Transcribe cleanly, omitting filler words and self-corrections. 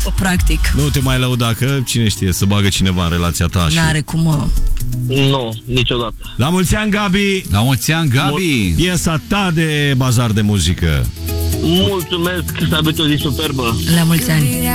practic. Nu te mai lăuda, că cine știe, să bagă cineva în relația ta. N-are cum, mă. Nu, niciodată. La mulți ani, Gabi! La mulți ani, Gabi! Piesa ta de bazar de muzică. Mulțumesc, să aveți o zi superbă. La mulți ani.